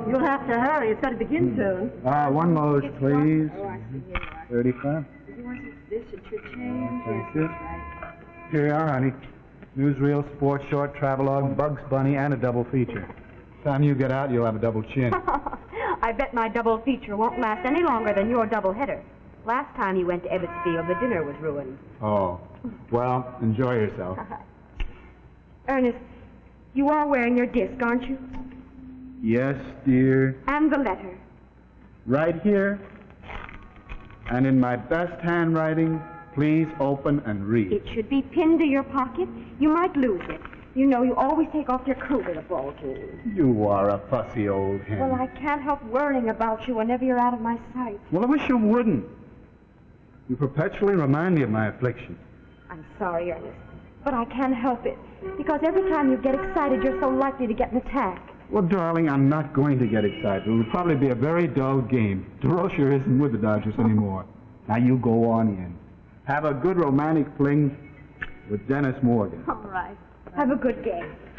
You'll have to hurry. It's got to begin soon. One Lowe's, please. Oh, I see. Here you are. 35. If you want this, it should change. Thank Yes, you. that's right. Here you are, honey. Newsreel, sports short, travelogue, Bugs Bunny, and a double feature. Time you get out, you'll have a double chin. I bet my double feature won't last any longer than your double header. Last time you went to Ebbetsfield, the dinner was ruined. Oh. Well, enjoy yourself. Ernest, you are wearing your disc, aren't you? Yes, dear. And the letter. Right here. And in my best handwriting, please open and read. It should be pinned to your pocket. You might lose it. You know, you always take off your coat at a ball game. You are a fussy old hen. Well, I can't help worrying about you whenever you're out of my sight. Well, I wish you wouldn't. You perpetually remind me of my affliction. I'm sorry, Ernest, but I can't help it. Because every time you get excited, you're so likely to get an attack. Well, darling, I'm not going to get excited. It will probably be a very dull game. DeRocher isn't with the Dodgers anymore. Now you go on in. Have a good romantic fling with Dennis Morgan. All right. Have a good game.